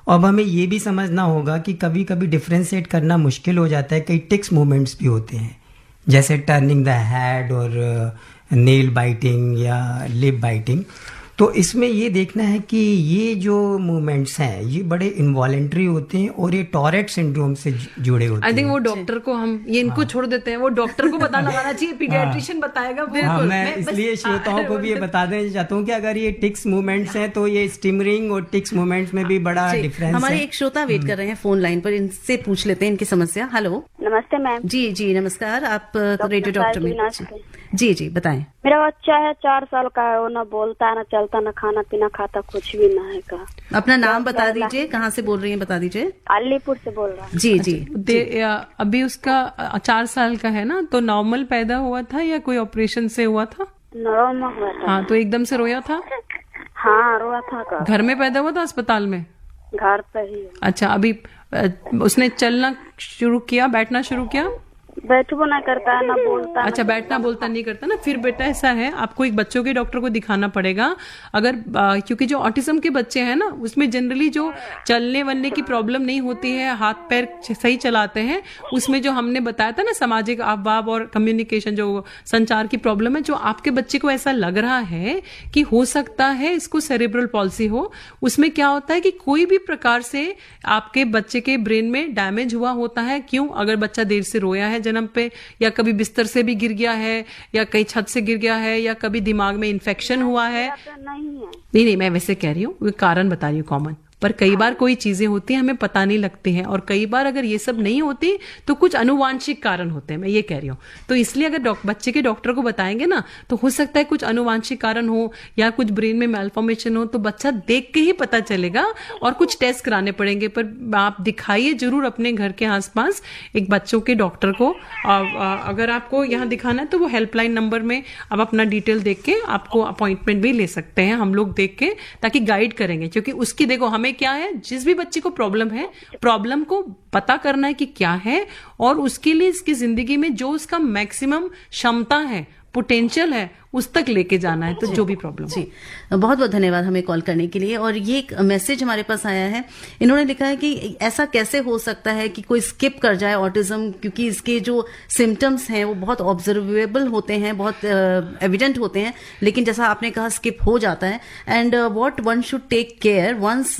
अब हमें ये भी समझना होगा कि कभी कभी डिफ्रेंशिएट करना मुश्किल हो जाता है, कई टिक्स मूवमेंट्स भी होते हैं, जैसे टर्निंग द हेड और नेल बाइटिंग या लिप बाइटिंग। तो इसमें ये देखना है कि ये जो मूवमेंट्स हैं ये बड़े इनवॉलेंट्री होते हैं और ये टॉरेट सिंड्रोम से जुड़े होते हैं। आई थिंक वो डॉक्टर को हम ये इनको छोड़ देते हैं, वो डॉक्टर को पता लगाना चाहिए, पीडियाट्रिशियन बताएगा। बिल्कुल, मैं इसलिए श्रोताओं को भी ये बता देना चाहता हूँ कि अगर ये टिक्स मूवमेंट्स हैं तो ये स्टिमरिंग और टिक्स मूवमेंट्स में भी बड़ा डिफरेंस है। हमारे एक श्रोता वेट कर रहे हैं फोन लाइन पर, इनसे पूछ लेते हैं इनकी समस्या। हेलो, नमस्ते मैम। जी जी नमस्कार, आप रेडियो डॉक्टर में। जी जी बताएं। मेरा बच्चा है 4 साल का है, वो ना बोलता है ना चलता ना खाना पीना खाता, कुछ भी ना है का। अपना नाम बता दीजिए, कहाँ से बोल रही हैं बता दीजिए। अलीपुर से बोल रहा हूँ। जी जी। अभी उसका 4 साल का है ना, तो नॉर्मल पैदा हुआ था या कोई ऑपरेशन से हुआ था? नॉर्मल हुआ था। हाँ, तो एकदम से रोया था? हाँ रोया था का। घर में पैदा हुआ था अस्पताल में? घर पे ही। अच्छा, अभी उसने चलना शुरू किया, बैठना शुरू किया? बैठबो ना करता है ना बोलता। अच्छा, बैठना बोलता नहीं करता ना, फिर बेटा ऐसा है, आपको एक बच्चों के डॉक्टर को दिखाना पड़ेगा। अगर क्योंकि जो ऑटिज्म के बच्चे हैं ना, उसमें जनरली जो चलने वलने की प्रॉब्लम नहीं होती है, हाथ पैर सही चलाते हैं, उसमें जो हमने बताया था ना सामाजिक अभाव और कम्युनिकेशन जो संचार की प्रॉब्लम है, जो आपके बच्चे को ऐसा लग रहा है कि हो सकता है इसको सेरेब्रल पॉल्सी हो, उसमें क्या होता है कि कोई भी प्रकार से आपके बच्चे के ब्रेन में डैमेज हुआ होता है। क्यों? अगर बच्चा देर से रोया है जन्म पे, या कभी बिस्तर से भी गिर गया है, या कहीं छत से गिर गया है, या कभी दिमाग में इन्फेक्शन हुआ है। नहीं, मैं वैसे कह रही हूँ, कारण बता रही हूँ कॉमन। पर कई बार कोई चीजें होती हैं हमें पता नहीं लगती हैं, और कई बार अगर ये सब नहीं होती तो कुछ अनुवांशिक कारण होते हैं, मैं ये कह रही हूँ। तो इसलिए अगर बच्चे के डॉक्टर को बताएंगे ना, तो हो सकता है कुछ अनुवांशिक कारण हो या कुछ ब्रेन में मैलफॉर्मेशन हो, तो बच्चा देख के ही पता चलेगा, और कुछ टेस्ट कराने पड़ेंगे। पर आप दिखाइए जरूर अपने घर के आसपास एक बच्चों के डॉक्टर को। अगर आपको यहाँ दिखाना है तो वो हेल्पलाइन नंबर में आप अपना डिटेल देख के आपको अपॉइंटमेंट भी ले सकते हैं, हम लोग देख के, ताकि गाइड करेंगे। क्योंकि उसकी देखो हमें क्या है, जिस भी बच्चे को प्रॉब्लम है, प्रॉब्लम को पता करना है कि क्या है, और उसके लिए इसकी जिंदगी में जो उसका मैक्सिमम क्षमता है, पोटेंशियल है, उस तक लेके जाना है। तो जो भी प्रॉब्लम। जी, बहुत बहुत धन्यवाद हमें कॉल करने के लिए। और ये एक मैसेज हमारे पास आया है, इन्होंने लिखा है कि ऐसा कैसे हो सकता है कि कोई स्किप कर जाए ऑटिज्म, क्योंकि इसके जो सिम्टम्स हैं वो बहुत ऑब्जर्वेबल होते हैं, बहुत एविडेंट होते हैं, लेकिन जैसा आपने कहा स्किप हो जाता है। And what one should take care once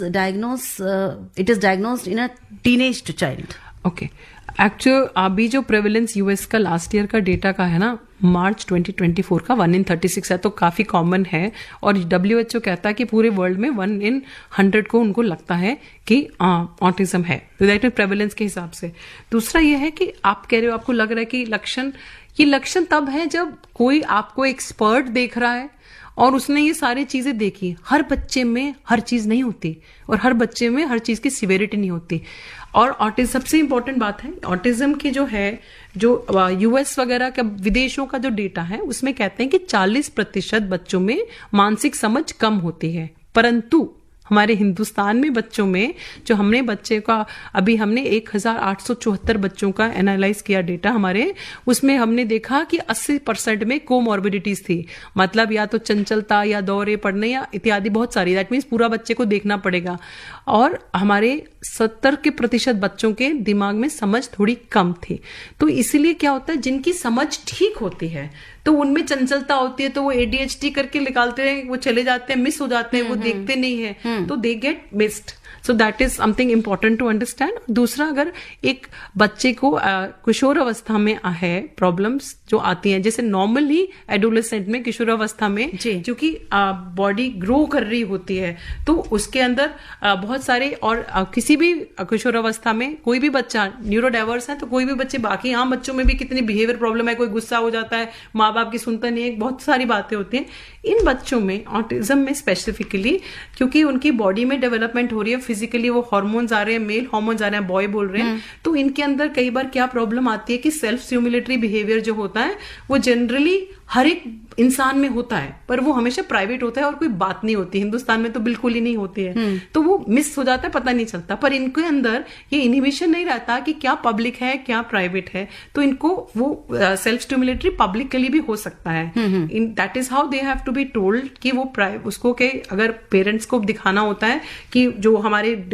it is diagnosed in a teenage child. Okay, actual अभी जो प्रेवलेंस यूएस का लास्ट ईयर का डेटा का है ना, मार्च 2024 का 1 in 36 है, तो काफी कॉमन है। और WHO कहता है कि पूरे वर्ल्ड में 1 in 100 को उनको लगता है कि ऑटिज्म है, तो दैट मीन प्रेवलेंस के हिसाब से। दूसरा ये है कि आप कह रहे हो आपको लग रहा है कि ये लक्षण तब है जब कोई आपको एक्सपर्ट देख रहा है और उसने ये सारी चीजें देखी। हर बच्चे में हर चीज नहीं होती, और हर बच्चे में हर चीज की सिवियरिटी नहीं होती। और ऑटिज्म सबसे इंपॉर्टेंट बात है, ऑटिज्म की जो है, जो यूएस वगैरह का विदेशों का जो डेटा है, उसमें कहते हैं कि 40% बच्चों में मानसिक समझ कम होती है। परंतु हमारे हिंदुस्तान में बच्चों में जो हमने बच्चे का अभी हमने 1874 बच्चों का एनालाइज किया डेटा हमारे, उसमें हमने देखा कि 80% में कोमॉर्बिडिटीज थी। मतलब या तो चंचलता या दौरे पड़ने या इत्यादि बहुत सारी, दैट मीन्स पूरा बच्चे को देखना पड़ेगा। और हमारे 70% बच्चों के दिमाग में समझ थोड़ी कम थी। तो इसीलिए क्या होता है, जिनकी समझ ठीक होती है तो उनमें चंचलता होती है, तो वो ADHD करके निकालते हैं, वो चले जाते हैं, मिस हो जाते हैं, वो देखते नहीं है, तो they get missed. So that is something important to understand. दूसरा, अगर एक बच्चे को किशोर अवस्था में है प्रॉब्लम्स जो आती हैं, जैसे नॉर्मली एडोलेसेंट में किशोर अवस्था में क्योंकि बॉडी ग्रो कर रही होती है, तो उसके अंदर बहुत सारे, और किसी भी किशोर अवस्था में कोई भी बच्चा न्यूरो डाइवर्स है, तो कोई भी बच्चे, बाकी आम बच्चों में भी कितनी बिहेवियर प्रॉब्लम है, कोई गुस्सा हो जाता है, माँ बाप की सुनता नहीं है, बहुत सारी बातें होती हैं। इन बच्चों में ऑटिज्म में स्पेसिफिकली, क्योंकि उनकी बॉडी में डेवलपमेंट हो रही है, फिजिकली वो हार्मोन्स आ रहे हैं, मेल हार्मोन्स आ रहे हैं, बॉय बोल रहे हैं, तो इनके अंदर कई बार क्या प्रॉब्लम आती है कि सेल्फ स्टिमुलेटरी बिहेवियर जो होता है वो जनरली हर एक इंसान में होता है, पर वो हमेशा प्राइवेट होता है और कोई बात नहीं होती। हिंदुस्तान में तो बिल्कुल ही नहीं होती है, तो वो मिस हो जाता है, पता नहीं चलता। पर इनके अंदर ये इनहिबिशन नहीं रहता कि क्या पब्लिक है क्या प्राइवेट है, तो इनको वो सेल्फ स्टिमुलेटरी पब्लिकली भी हो सकता है। In that is how they have to be told कि वो उसको के अगर पेरेंट्स को दिखाना होता है कि जो हमारे